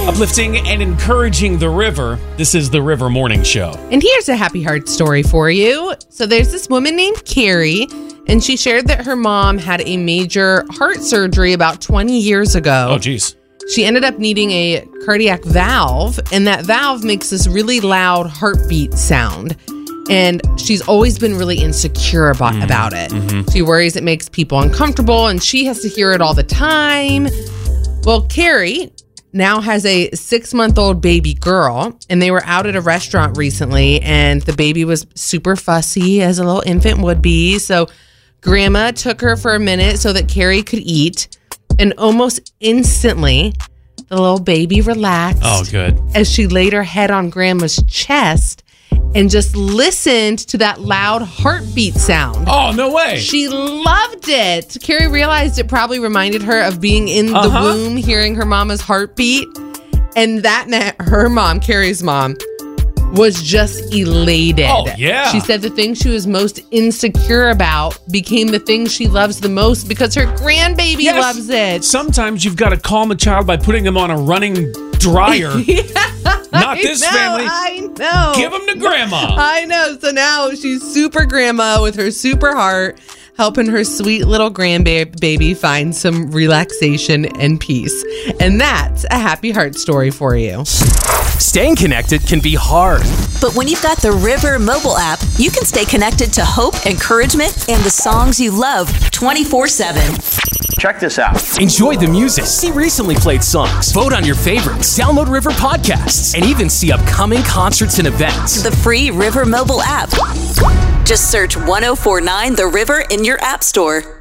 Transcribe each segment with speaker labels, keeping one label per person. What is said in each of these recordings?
Speaker 1: Uplifting and encouraging the river. This is the River Morning Show.
Speaker 2: And here's a happy heart story for you. So there's this woman named Carrie, and she shared that her mom had a major heart surgery about 20 years ago.
Speaker 1: Oh, geez.
Speaker 2: She ended up needing a cardiac valve, and that valve makes this really loud heartbeat sound. And she's always been really insecure about it. Mm-hmm. She worries it makes people uncomfortable, and she has to hear it all the time. Well, Carrie now has a 6-month-old baby girl, and they were out at a restaurant recently, and the baby was super fussy, as a little infant would be. So Grandma took her for a minute so that Carrie could eat, and almost instantly, the little baby relaxed.
Speaker 1: Oh, good.
Speaker 2: As she laid her head on Grandma's chest and just listened to that loud heartbeat sound.
Speaker 1: Oh, no way.
Speaker 2: She loved it. Carrie realized it probably reminded her of being in the womb, hearing her mama's heartbeat. And that meant her mom, Carrie's mom, was just elated.
Speaker 1: Oh, yeah.
Speaker 2: She said the thing she was most insecure about became the thing she loves the most because her grandbaby loves it.
Speaker 1: Sometimes you've got to calm a child by putting them on a running dryer. Not this family.
Speaker 2: I know.
Speaker 1: Give them to Grandma.
Speaker 2: I know. So now she's super grandma with her super heart, helping her sweet little grandbaby find some relaxation and peace. And that's a happy heart story for you.
Speaker 3: Staying connected can be hard.
Speaker 4: But when you've got the River mobile app, you can stay connected to hope, encouragement, and the songs you love 24/7.
Speaker 5: Check this out.
Speaker 3: Enjoy the music, see recently played songs, vote on your favorites, download River podcasts, and even see upcoming concerts and events.
Speaker 4: The free River mobile app. Just search 1049 The River in your app store.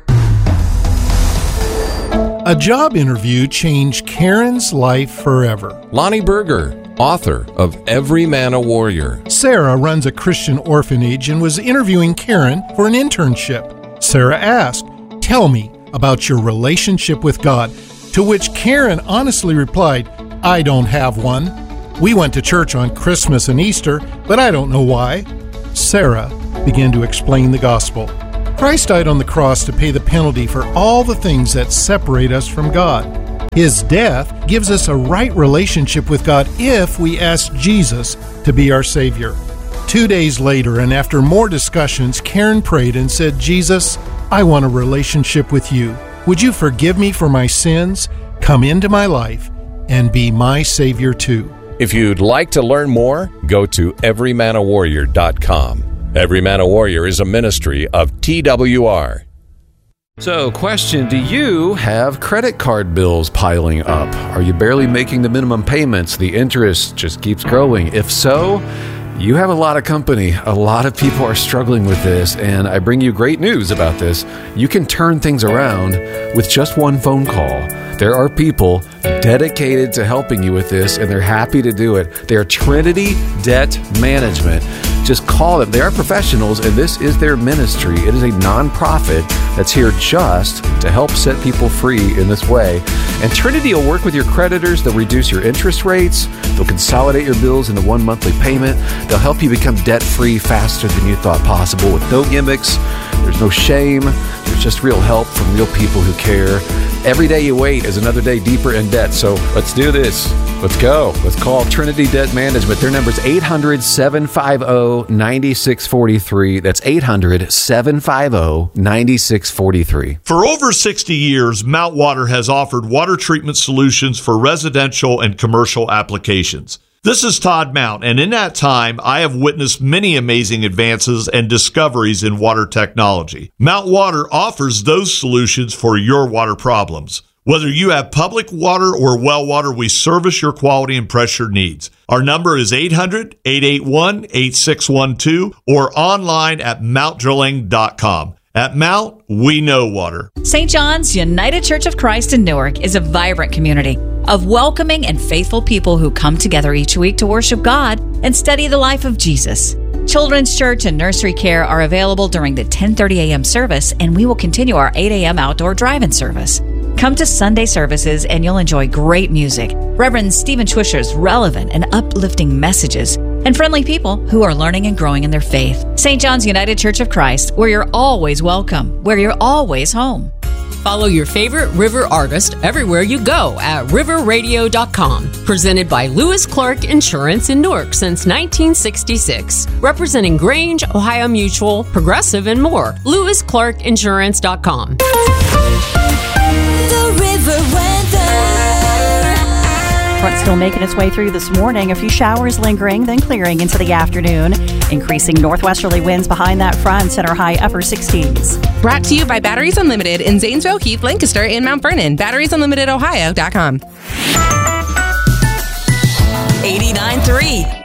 Speaker 6: A job interview changed Karen's life forever.
Speaker 7: Lonnie Berger, author of Every Man a Warrior.
Speaker 6: Sarah runs a Christian orphanage and was interviewing Karen for an internship. Sarah asked, "Tell me about your relationship with God," to which Karen honestly replied, "I don't have one. We went to church on Christmas and Easter, but I don't know why." Sarah began to explain the gospel. Christ died on the cross to pay the penalty for all the things that separate us from God. His death gives us a right relationship with God if we ask Jesus to be our Savior. 2 days later, and after more discussions, Karen prayed and said, "Jesus, I want a relationship with you. Would you forgive me for my sins, come into my life, and be my Savior too?"
Speaker 7: If you'd like to learn more, go to everymanawarrior.com. Every Man a Warrior is a ministry of TWR. So, question, do you have credit card bills piling up? Are you barely making the minimum payments? The interest just keeps growing. If so, you have a lot of company. A lot of people are struggling with this, and I bring you great news about this. You can turn things around with just one phone call. There are people dedicated to helping you with this, and they're happy to do it. They are Trinity Debt Management. Just call them. They are professionals, and this is their ministry. It is a nonprofit that's here just to help set people free in this way. And Trinity will work with your creditors. They'll reduce your interest rates. They'll consolidate your bills into one monthly payment. They'll help you become debt-free faster than you thought possible with no gimmicks. There's no shame. There's just real help from real people who care. Every day you wait is another day deeper in debt. So let's do this. Let's go. Let's call Trinity Debt Management. Their number is 800-750-9643. That's 800-750-9643.
Speaker 8: For over 60 years, Mount Water has offered water treatment solutions for residential and commercial applications. This is Todd Mount, and in that time, I have witnessed many amazing advances and discoveries in water technology. Mount Water offers those solutions for your water problems. Whether you have public water or well water, we service your quality and pressure needs. Our number is 800-881-8612 or online at mountdrilling.com. At Mount, we know water.
Speaker 9: St. John's United Church of Christ in Newark is a vibrant community of welcoming and faithful people who come together each week to worship God and study the life of Jesus. Children's church and nursery care are available during the 10:30 a.m. service, and we will continue our 8 a.m. outdoor drive-in service. Come to Sunday services and you'll enjoy great music, Reverend Stephen Schwischer's relevant and uplifting messages, and friendly people who are learning and growing in their faith. St. John's United Church of Christ, where you're always welcome, where you're always home.
Speaker 5: Follow your favorite river artist everywhere you go at riverradio.com. Presented by Lewis Clark Insurance in Newark since 1966. Representing Grange, Ohio Mutual, Progressive, and more. LewisClarkInsurance.com.
Speaker 4: The River weather.
Speaker 10: Front still making its way through this morning. A few showers lingering, then clearing into the afternoon. Increasing northwesterly winds behind that front and our high upper 60s.
Speaker 2: Brought to you by Batteries Unlimited in Zanesville, Heath, Lancaster, and Mount Vernon. BatteriesUnlimitedohio.com.
Speaker 4: 89.3